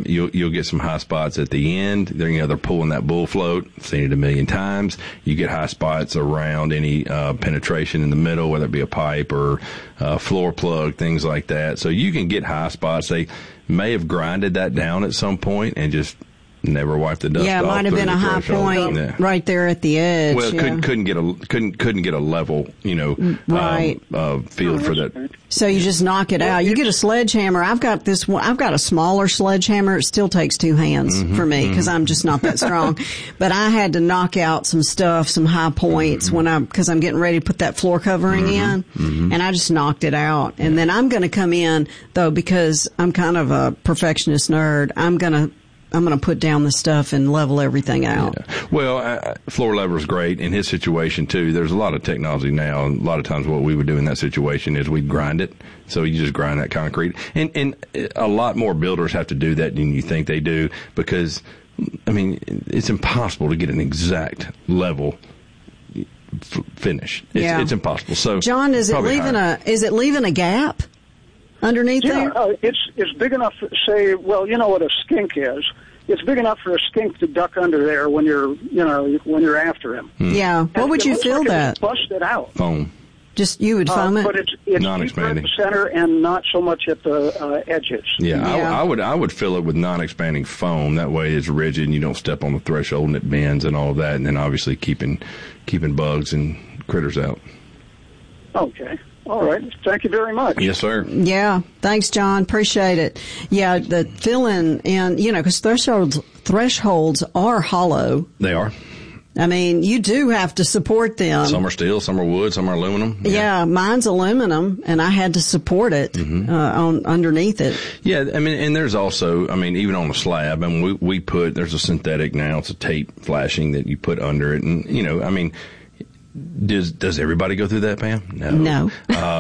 You'll get some high spots at the end. They're pulling that bull float. I've seen it a million times. You get high spots around any penetration in the middle, whether it be a pipe or floor plug, things like that. So you can get high spots. They may have grinded that down at some point and just never wiped the dust off. Yeah, it might have been a high point right there at the edge. Well, couldn't get a level, right. Field for that. So you just knock it out. You get a sledgehammer. I've got a smaller sledgehammer. It still takes two hands for me because I'm just not that strong. But I had to knock out some stuff, some high points because I'm getting ready to put that floor covering in, and I just knocked it out. And then I'm going to come in though because I'm kind of a perfectionist nerd. I'm going to put down the stuff and level everything out. Yeah. Well, floor level is great. In his situation, too, there's a lot of technology now. And a lot of times what we would do in that situation is we'd grind it. So you just grind that concrete. And a lot more builders have to do that than you think they do because, it's impossible to get an exact level finish. It's impossible. So, John, is it leaving a gap underneath there? It's big enough to say, well, you know what a skink is. It's big enough for a skink to duck under there when you're after him. Yeah. What would you fill that? Bust it out. Foam. Just you would foam it? But it's non-expanding. Deeper at the center and not so much at the edges. Yeah. I would fill it with non-expanding foam. That way it's rigid and you don't step on the threshold and it bends and all of that. And then obviously keeping bugs and critters out. Okay. All right. Thank you very much. Yes, sir. Yeah. Thanks, John. Appreciate it. Yeah, the filling and, because thresholds are hollow. They are. You do have to support them. Some are steel, some are wood, some are aluminum. Yeah, mine's aluminum, and I had to support it underneath it. Yeah, and there's also, even on the slab, we put, there's a synthetic now, it's a tape flashing that you put under it, and, Does everybody go through that, Pam? No.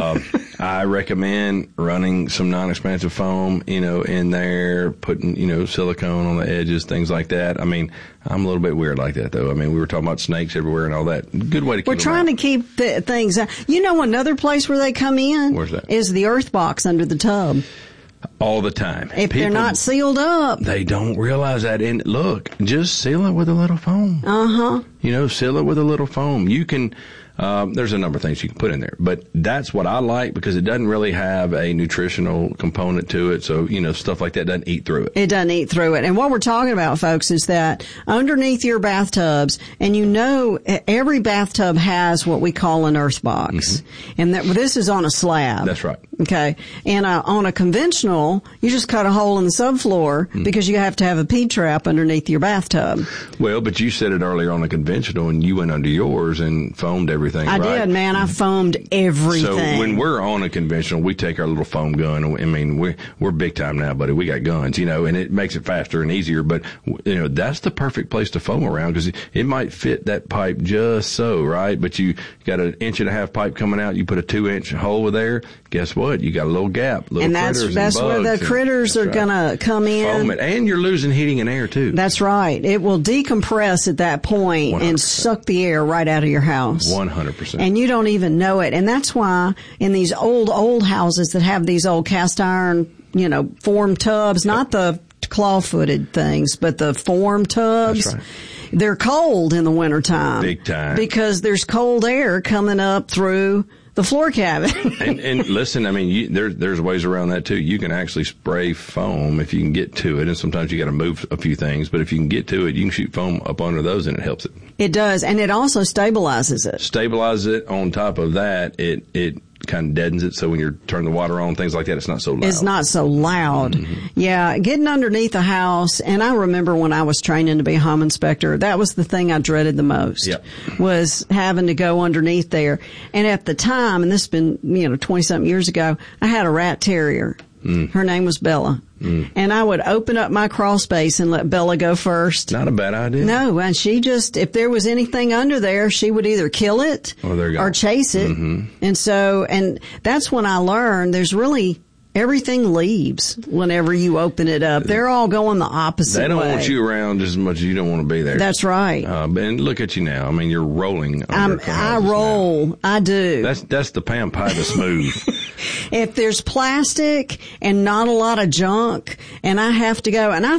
I recommend running some non-expansive foam, in there, putting, silicone on the edges, things like that. I'm a little bit weird like that, though. We were talking about snakes everywhere and all that. Good way to keep We're trying to keep things out. Another place where they come in? Where's that? Is the earth box under the tub. All the time. If they're not sealed up. They don't realize that. And look, just seal it with a little foam. Seal it with a little foam. You can, there's a number of things you can put in there. But that's what I like because it doesn't really have a nutritional component to it. So, stuff like that doesn't eat through it. It doesn't eat through it. And what we're talking about, folks, is that underneath your bathtubs, and every bathtub has what we call an earth box. And this is on a slab. That's right. Okay. And on a conventional, you just cut a hole in the subfloor because you have to have a P-trap underneath your bathtub. Well, but you said it earlier on a conventional and you went under yours and foamed everything, I did, man. I foamed everything. So when we're on a conventional, we take our little foam gun. We're big time now, buddy. We got guns, and it makes it faster and easier. But, that's the perfect place to foam around because it might fit that pipe just so, right? But you got an 1.5-inch pipe coming out. You put a 2-inch hole there. Guess what? You got a little gap, little critters and bugs. That's where the critters are going to come in. Foam it. And you're losing heating and air, too. That's right. It will decompress at that point 100%. And suck the air right out of your house. 100%. And you don't even know it. And that's why in these old houses that have these old cast iron, form tubs, not the claw-footed things, but the form tubs. That's right. They're cold in the wintertime. Big time. Because there's cold air coming up through the floor cavity. and listen, there's ways around that too. You can actually spray foam if you can get to it, and sometimes you got to move a few things. But if you can get to it, you can shoot foam up under those, and it helps it. It does, and it also stabilizes it. Stabilizes it. On top of that, it kind of deadens it, so when you turn the water on, things like that, it's not so loud. It's not so loud. Yeah, getting underneath a house, and I remember when I was training to be a home inspector, that was the thing I dreaded the most, was having to go underneath there. And at the time, and this has been, 20-something years ago, I had a rat terrier. Her name was Bella. And I would open up my crawl space and let Bella go first. Not a bad idea. No, and she just, if there was anything under there, she would either kill it or chase it. And that's when I learned there's really, everything leaves whenever you open it up. They're all going the opposite way. They don't want you around just as much as you don't want to be there. That's right. And look at you now. You're rolling. I roll. Now. I do. That's the Pam Pie the smooth. If there's plastic and not a lot of junk, and I have to go, and I